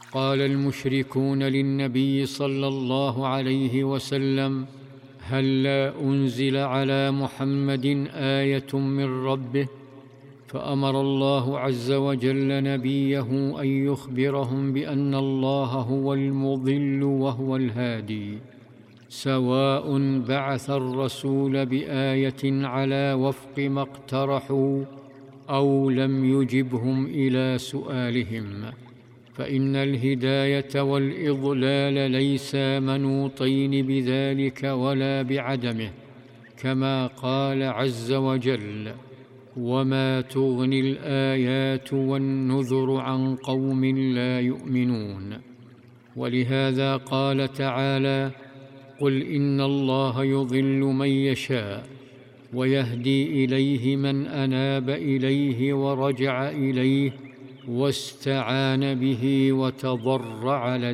قال المشركون للنبي صلى الله عليه وسلم: هلا أنزل على محمد آية من ربه؟ فأمر الله عز وجل نبيه أن يخبرهم بأن الله هو المضل وهو الهادي، سواء بعث الرسول بآية على وفق ما اقترحوا أو لم يجبهم إلى سؤالهم، فإن الهداية والإضلال ليسا منوطين بذلك ولا بعدمه، كما قال عز وجل: وما تغني الآيات والنذر عن قوم لا يؤمنون. ولهذا قال تعالى: قل إن الله يضل من يشاء ويهدي إليه من أناب إليه ورجع إليه واستعان به وتضرع لديه.